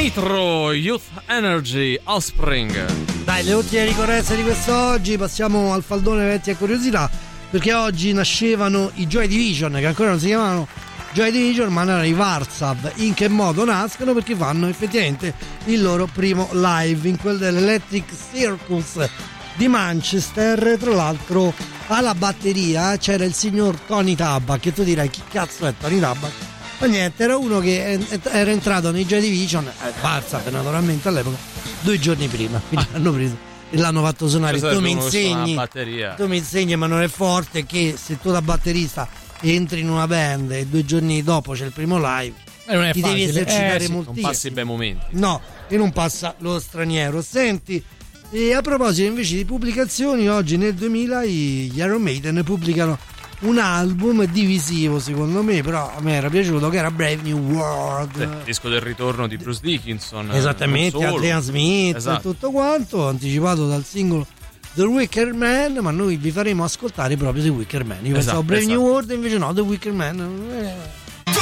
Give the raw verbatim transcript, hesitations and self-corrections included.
Nitro, Youth Energy, Offspring. Dai, le ultime ricorrenze di quest'oggi, passiamo al faldone eventi e curiosità, perché oggi nascevano i Joy Division, che ancora non si chiamavano Joy Division ma erano i Varsav. In che modo nascono? Perché fanno effettivamente il loro primo live in quel dell'Electric Circus di Manchester. Tra l'altro alla batteria c'era il signor Tony Tabak, che tu dirai chi cazzo è Tony Tabak? Ma niente, era uno che era entrato nei Joy Division, eh, Varsav naturalmente all'epoca, due giorni prima, quindi ah. l'hanno preso e l'hanno fatto suonare. Tu mi insegni, tu mi insegni Emanuele Forte che se tu da batterista entri in una band e due giorni dopo c'è il primo live, eh, non è ti facile. devi esercitare eh, sì, moltissimo. Non passi bei momenti. No, e non passa lo straniero. Senti, e a proposito invece di pubblicazioni, oggi nel duemila gli Iron Maiden pubblicano un album divisivo secondo me, però a me era piaciuto, che era Brave New World, sì, il disco del ritorno di Bruce Dickinson, esattamente, Adrian Smith, esatto. E tutto quanto anticipato dal singolo The Wicker Man, ma noi vi faremo ascoltare proprio The Wicker Man. Io esatto, pensavo Brave esatto. New World, invece no, The Wicker Man. eh.